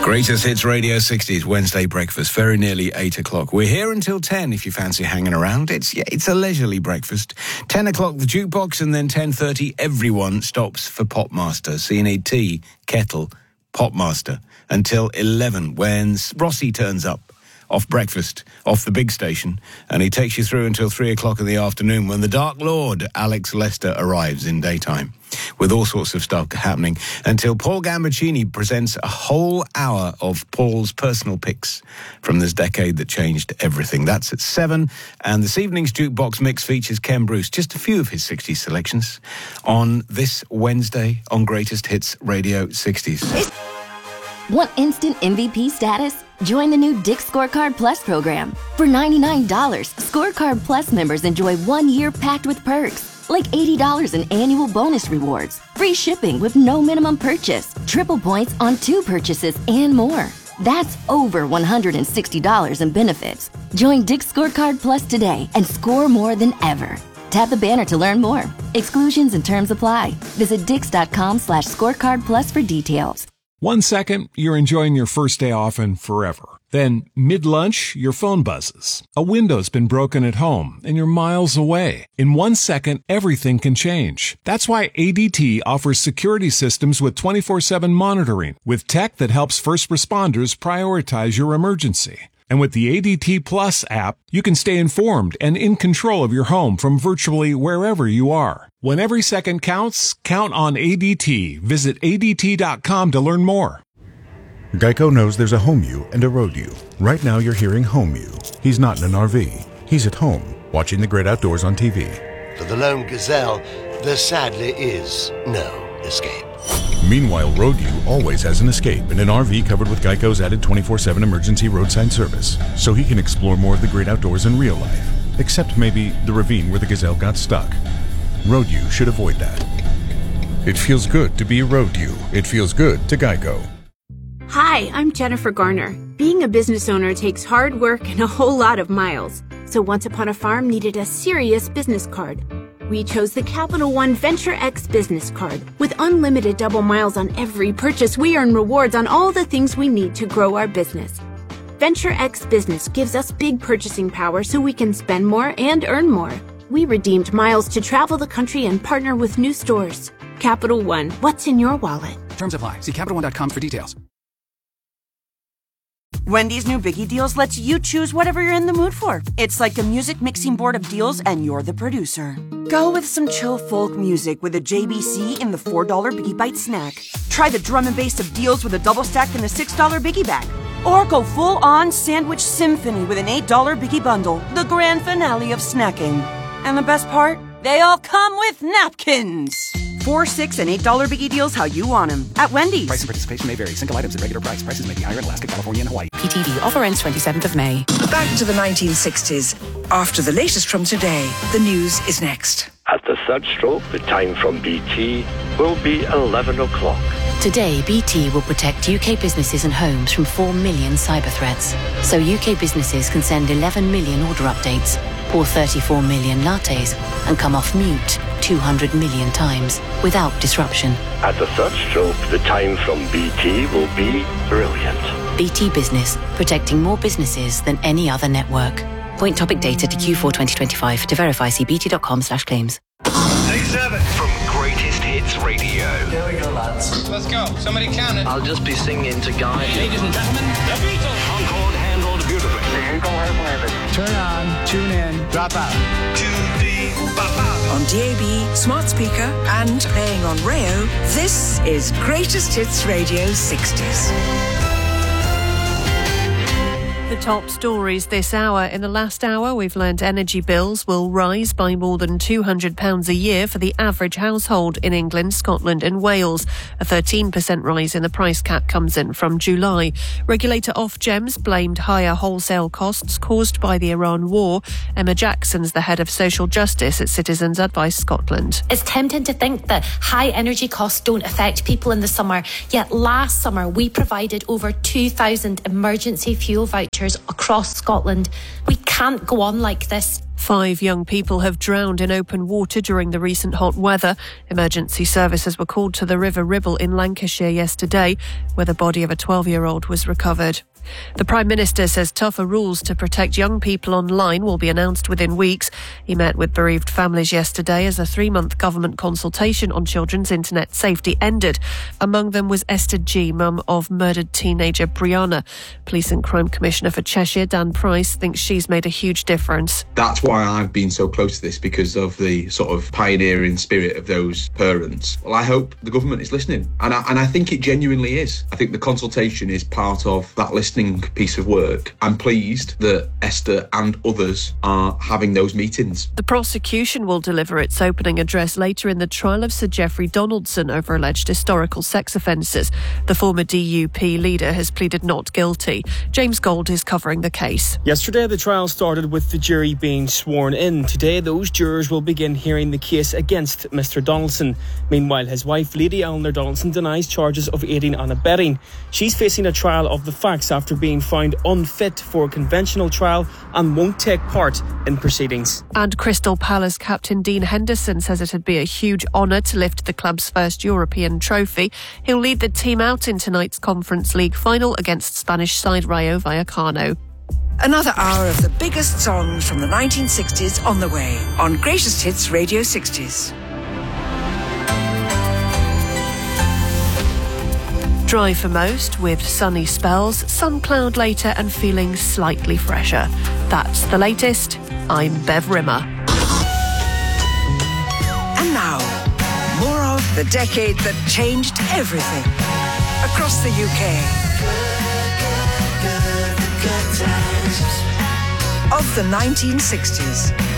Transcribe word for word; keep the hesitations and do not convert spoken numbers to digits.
Greatest Hits Radio sixties, Wednesday breakfast, very nearly eight o'clock. We're here until ten if you fancy hanging around. It's yeah, it's a leisurely breakfast. ten o'clock, the jukebox, and then ten thirty, everyone stops for Popmaster. So you need tea, kettle, Popmaster, until eleven when Rossi turns up. Off breakfast, off the big station, and he takes you through until three o'clock in the afternoon when the Dark Lord, Alex Lester, arrives in daytime, with all sorts of stuff happening, until Paul Gambaccini presents a whole hour of Paul's personal picks from this decade that changed everything. That's at seven, and this evening's Jukebox Mix features Ken Bruce, just a few of his sixties selections, on this Wednesday on Greatest Hits Radio sixties. Want instant M V P status? Join the new Dick's Scorecard Plus program. For ninety-nine dollars, Scorecard Plus members enjoy one year packed with perks, like eighty dollars in annual bonus rewards, free shipping with no minimum purchase, triple points on two purchases, and more. That's over one hundred sixty dollars in benefits. Join Dick's Scorecard Plus today and score more than ever. Tap the banner to learn more. Exclusions and terms apply. Visit dix.com slash scorecard plus for details. One second, you're enjoying your first day off and forever. Then, mid-lunch, your phone buzzes. A window's been broken at home, and you're miles away. In one second, everything can change. That's why A D T offers security systems with twenty-four seven monitoring, with tech that helps first responders prioritize your emergency. And with the A D T Plus app, you can stay informed and in control of your home from virtually wherever you are. When every second counts, count on A D T. Visit A D T dot com to learn more. Geico knows there's a home you and a road you. Right now you're hearing home you. He's not in an R V. He's at home, watching the great outdoors on T V. For the lone gazelle, there sadly is no escape. Meanwhile, Road U always has an escape in an R V covered with Geico's added twenty-four seven emergency roadside service, so he can explore more of the great outdoors in real life. Except maybe the ravine where the gazelle got stuck. Road U should avoid that. It feels good to be Road U. It feels good to Geico. Hi, I'm Jennifer Garner. Being a business owner takes hard work and a whole lot of miles. So Once Upon a Farm needed a serious business card. We chose the Capital One Venture X business card. With unlimited double miles on every purchase, we earn rewards on all the things we need to grow our business. Venture X Business gives us big purchasing power so we can spend more and earn more. We redeemed miles to travel the country and partner with new stores. Capital One, what's in your wallet? Terms apply. See Capital One dot com for details. Wendy's new Biggie Deals lets you choose whatever you're in the mood for. It's like a music mixing board of deals, and you're the producer. Go with some chill folk music with a J B C in the four dollar Biggie Bite snack. Try the drum and bass of deals with a double stack in the six dollar Biggie bag. Or go full-on sandwich symphony with an eight dollar Biggie bundle, the grand finale of snacking. And the best part? They all come with napkins. Four, six, and eight dollar Biggie Deals how you want them at Wendy's. Price and participation may vary. Single items at regular price. Prices may be higher in Alaska, California, and Hawaii. P T V offer ends twenty-seventh of May. Back to the nineteen sixties. After the latest from today, the news is next. At the third stroke, the time from B T will be eleven o'clock. Today, B T will protect U K businesses and homes from four million cyber threats. So U K businesses can send eleven million order updates, pour thirty-four million lattes, and come off mute two hundred million times without disruption. At the third stroke, the time from B T will be brilliant. B T Business, protecting more businesses than any other network. Point topic data to Q four twenty twenty-five. To verify, see bt.com slash claims. Take seven from Greatest Hits Radio. Here we go, lads. Let's go. Somebody count it. I'll just be singing to guide you. Ladies and gentlemen, the Beatles. Concord handled beautifully. Turn on, tune in, drop out. Tune in, drop out. On D A B, smart speaker, and playing on Rayo, this is Greatest Hits Radio sixties. The top stories this hour. In the last hour, we've learned energy bills will rise by more than two hundred pounds a year for the average household in England, Scotland and Wales. A thirteen percent rise in the price cap comes in from July. Regulator Ofgems blamed higher wholesale costs caused by the Iran war. Emma Jackson's the head of social justice at Citizens Advice Scotland. It's tempting to think that high energy costs don't affect people in the summer, yet last summer we provided over two thousand emergency fuel vouchers across Scotland. We can't go on like this. Five young people have drowned in open water during the recent hot weather. Emergency services were called to the River Ribble in Lancashire yesterday, where the body of a twelve-year-old was recovered. The Prime Minister says tougher rules to protect young people online will be announced within weeks. He met with bereaved families yesterday as a three-month government consultation on children's internet safety ended. Among them was Esther G, mum of murdered teenager Brianna. Police and Crime Commissioner for Cheshire, Dan Price, thinks she's made a huge difference. That's why I've been so close to this, because of the sort of pioneering spirit of those parents. Well, I hope the government is listening, and I, and I think it genuinely is. I think the consultation is part of that listening piece of work. I'm pleased that Esther and others are having those meetings. The prosecution will deliver its opening address later in the trial of Sir Geoffrey Donaldson over alleged historical sex offences. The former D U P leader has pleaded not guilty. James Gold is covering the case. Yesterday, the trial started with the jury being sworn in. Today, those jurors will begin hearing the case against Mr Donaldson. Meanwhile, his wife, Lady Eleanor Donaldson, denies charges of aiding and abetting. She's facing a trial of the facts after being found unfit for a conventional trial and won't take part in proceedings. And Crystal Palace captain Dean Henderson says it'd be a huge honour to lift the club's first European trophy. He'll lead the team out in tonight's Conference League final against Spanish side Rayo Vallecano. Another hour of the biggest songs from the nineteen sixties on the way on Greatest Hits Radio sixties. Dry for most, with sunny spells, some cloud later and feeling slightly fresher. That's the latest. I'm Bev Rimmer. And now, more of the decade that changed everything across the U K. Of the nineteen sixties.